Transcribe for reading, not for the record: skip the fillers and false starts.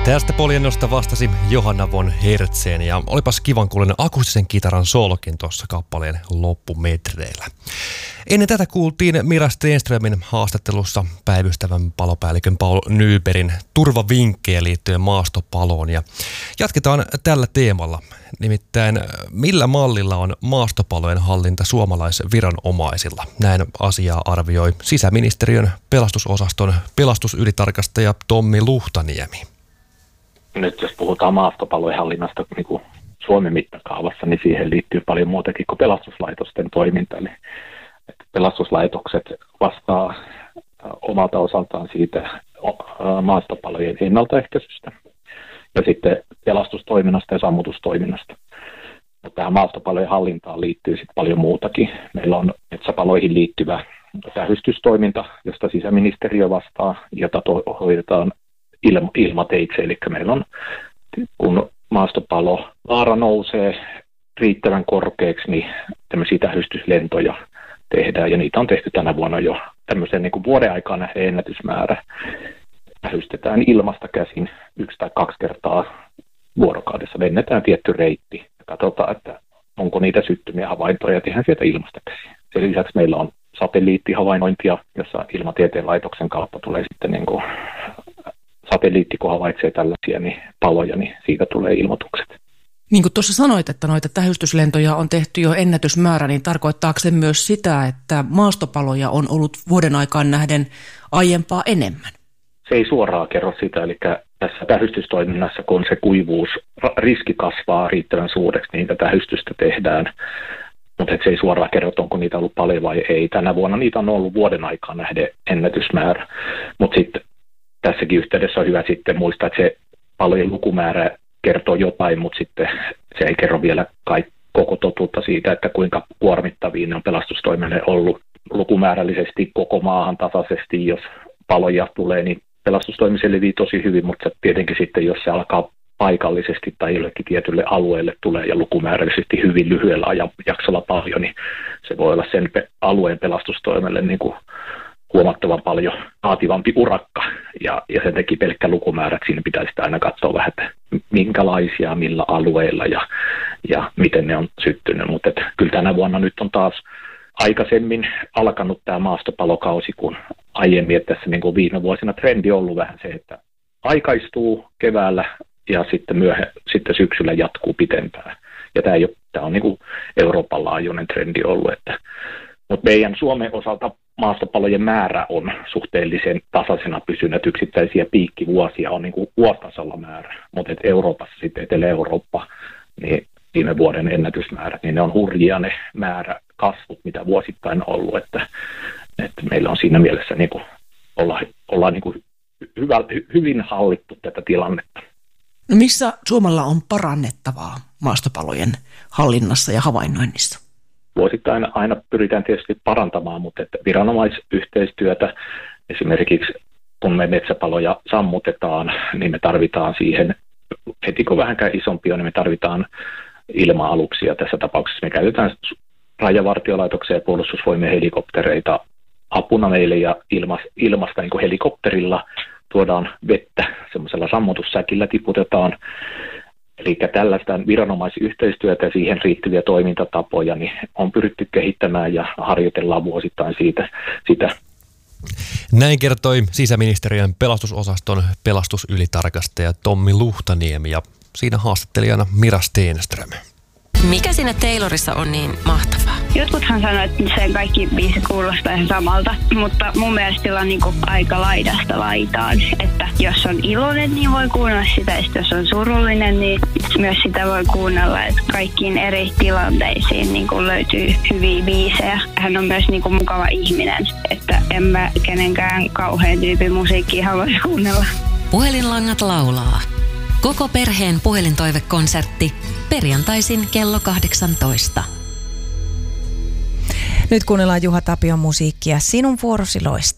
Tästä poljennosta vastasi Johanna von Hertzen ja olipas kivan kuulen akustisen kitaran soolokin tuossa kappaleen loppumetreillä. Ennen tätä kuultiin Mira Stenströmin haastattelussa päivystävän palopäällikön Paul Nybergin turvavinkkejä liittyen maastopaloon. Ja jatketaan tällä teemalla. Nimittäin millä mallilla on maastopalojen hallinta suomalaisviranomaisilla? Näin asiaa arvioi sisäministeriön pelastusosaston pelastusylitarkastaja Tommi Luhtaniemi. Nyt jos puhutaan maastopalojen hallinnasta niin kuin Suomen mittakaavassa, niin siihen liittyy paljon muutakin kuin pelastuslaitosten toiminta. Eli pelastuslaitokset vastaa omalta osaltaan siitä maastopalojen ennaltaehkäisystä ja sitten pelastustoiminnasta ja sammutustoiminnasta. Mutta tähän maastopalojen hallintaan liittyy sitten paljon muutakin. Meillä on metsäpaloihin liittyvä tähystystoiminta, josta sisäministeriö vastaa, jota hoidetaan ilmateitse. Eli meillä on, kun maastopalo vaara nousee riittävän korkeaksi, niin tämmöisiä tähystyslentoja tehdään, ja niitä on tehty tänä vuonna jo tämmöisen niin kuin vuoden aikaan nähden ennätysmäärä. Tähystetään ilmasta käsin 1 tai 2 kertaa vuorokaudessa, lennetään tietty reitti ja katsotaan, että onko niitä syttymiä havaintoja ja tehdään sieltä ilmasta käsin. Sen lisäksi meillä on satelliittihavainnointia, jossa Ilmatieteen laitoksen kautta tulee sitten niin kuin satelliitti, kun havaitsee tällaisia niin paloja, niin siitä tulee ilmoitukset. Niin kuin tuossa sanoit, että noita tähystyslentoja on tehty jo ennätysmäärä, niin tarkoittaako se myös sitä, että maastopaloja on ollut vuoden aikaan nähden aiempaa enemmän? Se ei suoraan kerro sitä, eli tässä tähystystoiminnassa, kun se kuivuusriski kasvaa riittävän suureksi, niin tähystystä tehdään. Mutta se ei suoraan kerro, onko niitä ollut paljon vai ei. Tänä vuonna niitä on ollut vuoden aikaan nähden ennätysmäärä. Mutta sitten tässäkin yhteydessä on hyvä sitten muistaa, että se palojen lukumäärä kertoo jotain, mutta sitten se ei kerro vielä koko totuutta siitä, että kuinka kuormittavia ne on pelastustoimelle ollut lukumäärällisesti koko maahan tasaisesti. Jos paloja tulee, niin pelastustoimi selvii tosi hyvin, mutta tietenkin sitten, jos se alkaa paikallisesti tai jollekin tietylle alueelle tulee ja lukumäärällisesti hyvin lyhyellä ajanjaksolla paljon, niin se voi olla sen alueen pelastustoimelle niin kuin huomattavan paljon vaativampi urakka, ja sen teki pelkkä lukumäärä, että siinä pitäisi aina katsoa vähän, että minkälaisia, millä alueilla ja miten ne on syttynyt. Mutta kyllä tänä vuonna nyt on taas aikaisemmin alkanut tämä maastopalokausi, kun aiemmin, että tässä niin kuin viime vuosina trendi on ollut vähän se, että aikaistuu keväällä ja sitten syksyllä jatkuu pitempään. Ja tämä on niin kuin Euroopan laajuinen trendi ollut, mutta meidän Suomen osalta maastopalojen määrä on suhteellisen tasaisena pysynyt, yksittäisiä piikkivuosia on niin kuin vuositasolla määrä, mutta Euroopassa sitten Etelä-Eurooppa, niin viime vuoden ennätysmäärät, niin ne on hurjia ne määräkasvut, mitä vuosittain on ollut, että meillä on siinä mielessä niin kuin ollaan niin kuin hyvin hallittu tätä tilannetta. No missä Suomella on parannettavaa maastopalojen hallinnassa ja havainnoinnissa? Vuosittain aina pyritään tietysti parantamaan, mutta että viranomaisyhteistyötä esimerkiksi kun me metsäpaloja sammutetaan, niin me tarvitaan siihen, heti kun vähänkään isompia, niin me tarvitaan ilma-aluksia. Tässä tapauksessa me käytetään Rajavartiolaitoksen ja Puolustusvoimien helikoptereita apuna meille ja ilmasta niin kuin helikopterilla tuodaan vettä, semmoisella sammutussäkillä tiputetaan. Eli tällaista viranomaisyhteistyötä ja siihen riittäviä toimintatapoja niin on pyritty kehittämään ja harjoitellaan vuosittain sitä. Näin kertoi sisäministeriön pelastusosaston pelastusylitarkastaja Tommi Luhtaniemi ja siinä haastattelijana Mira Stenström. Mikä siinä Taylorissa on niin mahtavaa? Jotkuthan sanoo, että sen kaikki biisi kuulostaa ihan samalta, mutta mun mielestä sillä on niinku aika laidasta laitaan. Että jos on iloinen, niin voi kuunnella sitä, ja jos on surullinen, niin myös sitä voi kuunnella. Että kaikkiin eri tilanteisiin niinku löytyy hyviä biisejä. Hän on myös niinku mukava ihminen, että en mä kenenkään kauhean tyypin musiikkia haluaisi kuunnella. Puhelinlangat laulaa. Koko perheen puhelintoivekonsertti perjantaisin kello 18. Nyt kuunnellaan Juha Tapion musiikkia Sinun vuorosi loista.